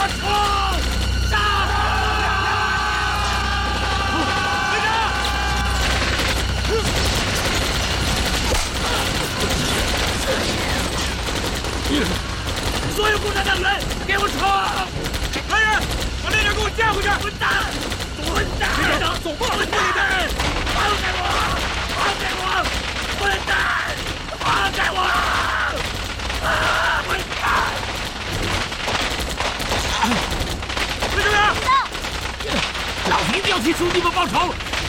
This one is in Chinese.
我冲！杀！所有共产党员，给我冲！来人，把那人给我架回去！混蛋！混蛋！连长，走吧！混蛋！放开我！放开我！混蛋！放开我！混蛋！队长，老子一定要替兄弟们报仇！